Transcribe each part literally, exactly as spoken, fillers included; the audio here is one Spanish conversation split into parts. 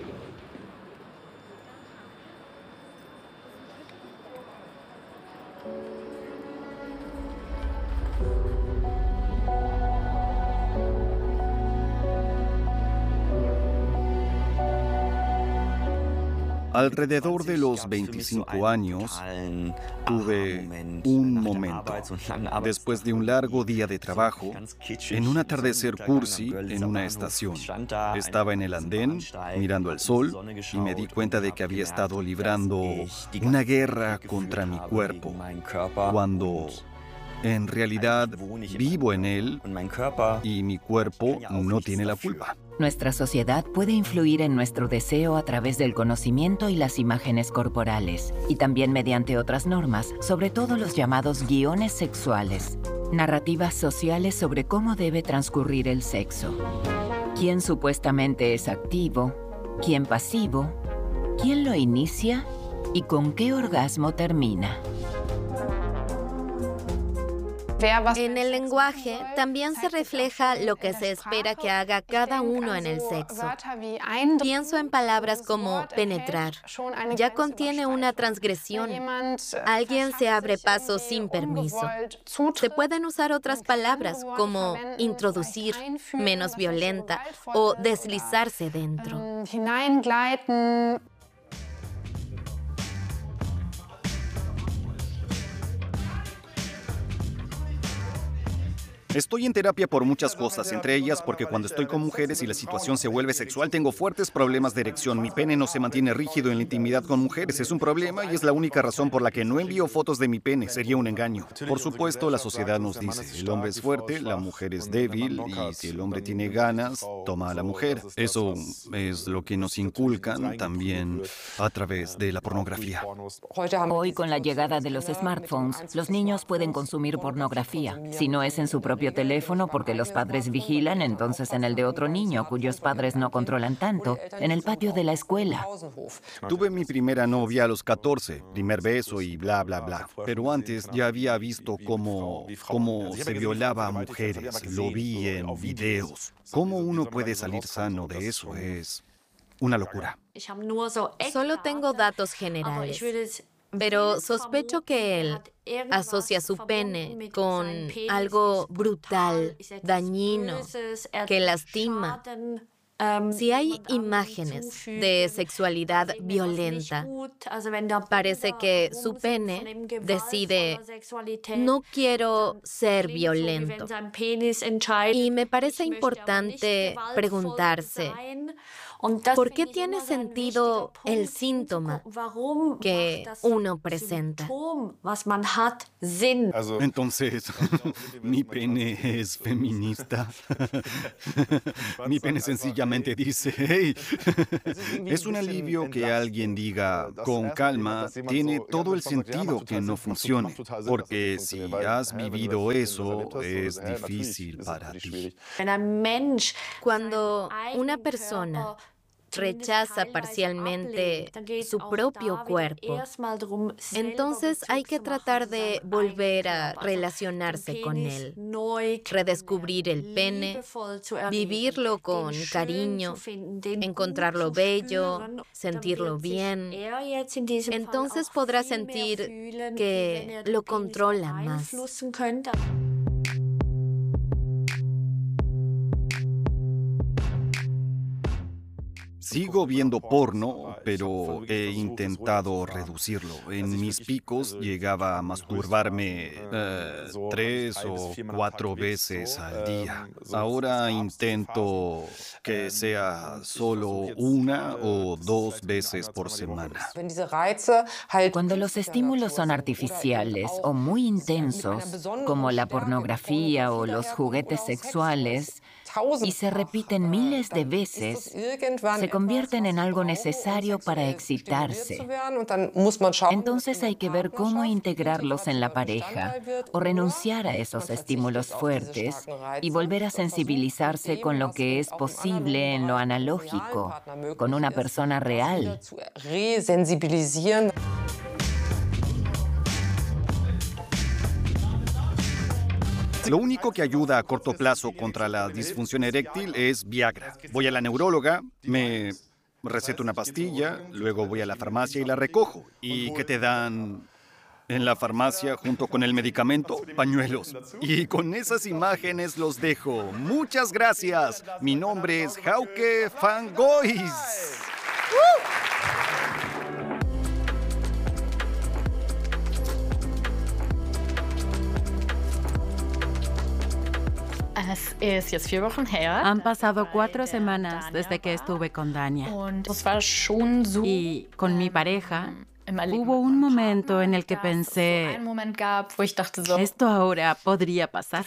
Alrededor de los veinticinco años, tuve un momento, después de un largo día de trabajo, en un atardecer cursi en una estación. Estaba en el andén, mirando al sol, y me di cuenta de que había estado librando una guerra contra mi cuerpo, cuando en realidad vivo en él y mi cuerpo no tiene la culpa. Nuestra sociedad puede influir en nuestro deseo a través del conocimiento y las imágenes corporales, y también mediante otras normas, sobre todo los llamados guiones sexuales, narrativas sociales sobre cómo debe transcurrir el sexo. ¿Quién supuestamente es activo? ¿Quién pasivo? ¿Quién lo inicia? ¿Y con qué orgasmo termina? En el lenguaje también se refleja lo que se espera que haga cada uno en el sexo. Pienso en palabras como penetrar. Ya contiene una transgresión. Alguien se abre paso sin permiso. Se pueden usar otras palabras como introducir, menos violenta, o deslizarse dentro. Estoy en terapia por muchas cosas, entre ellas porque cuando estoy con mujeres y la situación se vuelve sexual, tengo fuertes problemas de erección. Mi pene no se mantiene rígido en la intimidad con mujeres. Es un problema y es la única razón por la que no envío fotos de mi pene. Sería un engaño. Por supuesto, la sociedad nos dice, el hombre es fuerte, la mujer es débil, y si el hombre tiene ganas, toma a la mujer. Eso es lo que nos inculcan también a través de la pornografía. Hoy, con la llegada de los smartphones, los niños pueden consumir pornografía. Si no es en su propio teléfono porque los padres vigilan, entonces en el de otro niño cuyos padres no controlan tanto, en el patio de la escuela. Tuve mi primera novia a los catorce, primer beso y bla, bla, bla. Pero antes ya había visto cómo, cómo se violaba a mujeres. Lo vi en videos. ¿Cómo uno puede salir sano de eso? Es una locura. Solo tengo datos generales, pero sospecho que él asocia su pene con algo brutal, dañino, que lastima. Si hay imágenes de sexualidad violenta, parece que su pene decide, no quiero ser violento. Y me parece importante preguntarse, ¿por qué tiene sentido el síntoma que uno presenta? Entonces, mi pene es feminista. Mi pene sencillamente dice, hey, es un alivio que alguien diga con calma, tiene todo el sentido que no funcione, porque si has vivido eso, es difícil para ti. Cuando una persona rechaza parcialmente su propio cuerpo, entonces hay que tratar de volver a relacionarse con él, redescubrir el pene, vivirlo con cariño, encontrarlo bello, sentirlo bien. Entonces podrá sentir que lo controla más. Sigo viendo porno, pero he intentado reducirlo. En mis picos llegaba a masturbarme eh, tres o cuatro veces al día. Ahora intento que sea solo una o dos veces por semana. Cuando los estímulos son artificiales o muy intensos, como la pornografía o los juguetes sexuales, y se repiten miles de veces, se convierten en algo necesario para excitarse. Entonces hay que ver cómo integrarlos en la pareja o renunciar a esos estímulos fuertes y volver a sensibilizarse con lo que es posible en lo analógico, con una persona real. Lo único que ayuda a corto plazo contra la disfunción eréctil es Viagra. Voy a la neuróloga, me receto una pastilla, luego voy a la farmacia y la recojo. ¿Y qué te dan en la farmacia junto con el medicamento? Pañuelos. Y con esas imágenes los dejo. Muchas gracias. Mi nombre es Hauke van Gois. Han pasado cuatro semanas desde que estuve con Dania. Y con mi pareja, hubo un momento en el que pensé, esto ahora podría pasar.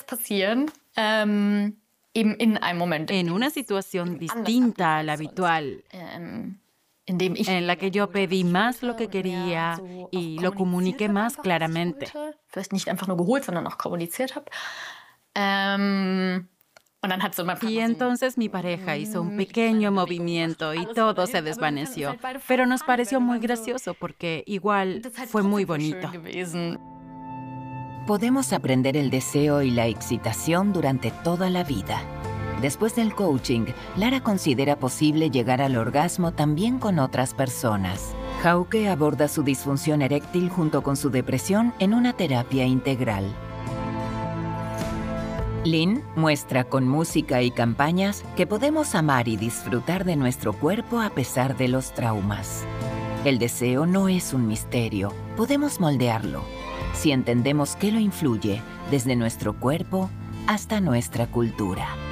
En una situación distinta a la habitual, en la que yo pedí más lo que quería y lo comuniqué más claramente. Y entonces mi pareja hizo un pequeño movimiento y todo se desvaneció. Pero nos pareció muy gracioso porque igual fue muy bonito. Podemos aprender el deseo y la excitación durante toda la vida. Después del coaching, Lara considera posible llegar al orgasmo también con otras personas. Hauke aborda su disfunción eréctil junto con su depresión en una terapia integral. Lynn muestra con música y campañas que podemos amar y disfrutar de nuestro cuerpo a pesar de los traumas. El deseo no es un misterio, podemos moldearlo, si entendemos qué lo influye desde nuestro cuerpo hasta nuestra cultura.